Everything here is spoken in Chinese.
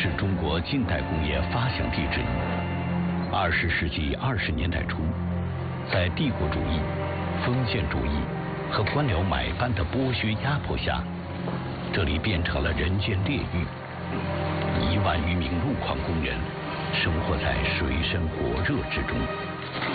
是中国近代工业发祥地之一。20世纪20年代初，在帝国主义、封建主义和官僚买办的剥削压迫下，这里变成了人间炼狱。1万余名路矿工人生活在水深火热之中。